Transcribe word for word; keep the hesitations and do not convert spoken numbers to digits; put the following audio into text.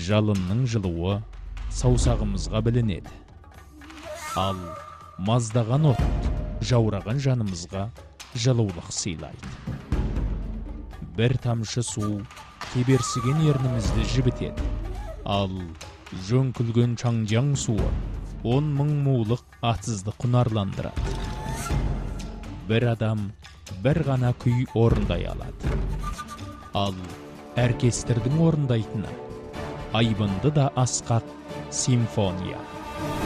Жалынның жылуы саусағымызға білінеді. Ал маздаған от жаураған жанымызға жылулық сыйлайды. Бір тамшы су кеберсіген ернімізді жібітеді. Ал жөңкілген чаңжаң суы он мың мулық атсызды құнарландырады. Бір адам бір ғана күй орындай алады. Ал оркестрдің орындайтыны айбынды да асқақ симфония.